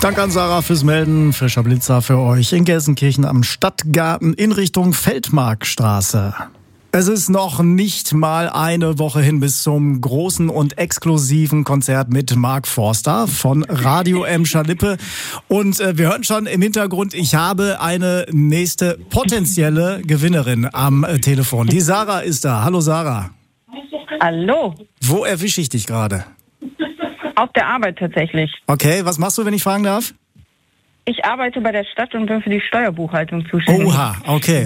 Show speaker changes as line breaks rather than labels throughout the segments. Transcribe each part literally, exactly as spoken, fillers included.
Danke an Sarah fürs Melden. Frischer Blitzer für euch in Gelsenkirchen am Stadtgarten in Richtung Feldmarkstraße. Es ist noch nicht mal eine Woche hin bis zum großen und exklusiven Konzert mit Mark Forster von Radio Emscher Lippe. Und äh, wir hören schon im Hintergrund, ich habe eine nächste potenzielle Gewinnerin am äh, Telefon. Die Sarah ist da. Hallo Sarah.
Hallo.
Wo erwische ich dich gerade?
Auf der Arbeit tatsächlich.
Okay, was machst du, wenn ich fragen darf?
Ich arbeite bei der Stadt und bin für die Steuerbuchhaltung zuständig.
Oha, okay.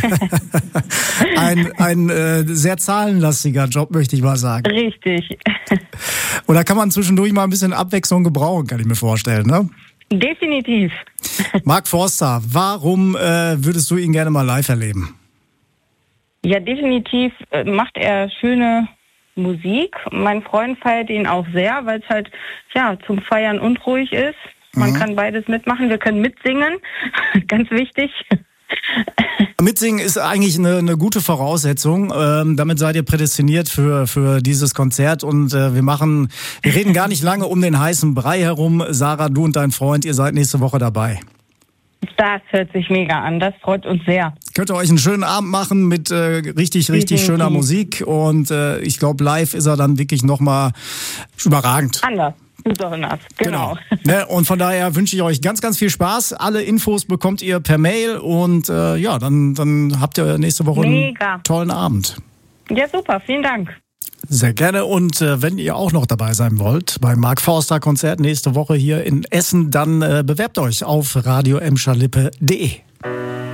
ein ein äh, sehr zahlenlastiger Job, möchte ich mal sagen.
Richtig.
Und da kann man zwischendurch mal ein bisschen Abwechslung gebrauchen, kann ich mir vorstellen, ne?
Definitiv.
Mark Forster, warum äh, würdest du ihn gerne mal live erleben?
Ja, definitiv äh, macht er schöne Musik. Mein Freund feiert ihn auch sehr, weil es halt ja zum Feiern und ruhig ist. Man mhm. kann beides mitmachen. Wir können mitsingen. Ganz wichtig.
Mitsingen ist eigentlich eine, eine gute Voraussetzung. Ähm, damit seid ihr prädestiniert für, für dieses Konzert. Und äh, wir machen, wir reden gar nicht lange um den heißen Brei herum. Sarah, du und dein Freund, ihr seid nächste Woche dabei.
Das hört sich mega an. Das freut uns sehr.
Könnt ihr euch einen schönen Abend machen mit äh, richtig, richtig
Definitiv.
schöner Musik. Und äh, ich glaube, live ist er dann wirklich nochmal überragend.
Anders. Besonders, genau.
genau. Ne, und von daher wünsche ich euch ganz, ganz viel Spaß. Alle Infos bekommt ihr per Mail und äh, ja, dann, dann habt ihr nächste Woche
Mega.
einen tollen Abend.
Ja, super. Vielen Dank.
Sehr gerne. Und äh, wenn ihr auch noch dabei sein wollt beim Mark Forster Konzert nächste Woche hier in Essen, dann äh, bewerbt euch auf radio emscher lippe punkt de.